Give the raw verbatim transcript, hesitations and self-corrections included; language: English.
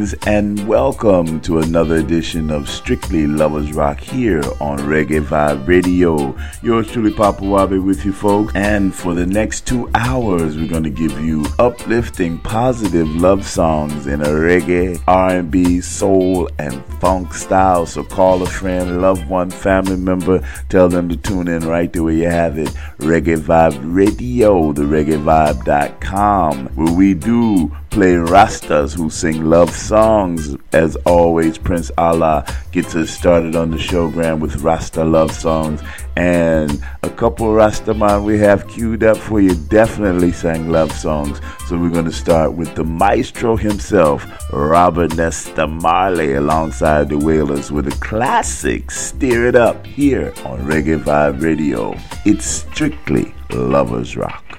Greetings and welcome to another edition of Strictly Lovers Rock here on Reggae Vibe Radio. Yours truly, Papa Wabi, with you folks. And for the next two hours, we're going to give you uplifting, positive love songs in a reggae, R and B, soul, and funk style. So call a friend, loved one, family member, tell them to tune in right there where you have it. Reggae Vibe Radio, the reggae vibe dot com, where we do play Rastas who sing love songs. As always, Prince Allah gets us started on the showgram with Rasta love songs, and a couple Rastaman we have queued up for you definitely sang love songs. So we're going to start with the maestro himself, Robert Nesta Marley, alongside the Wailers with a classic Steer It Up here on Reggae Vibe Radio. It's Strictly Lovers Rock.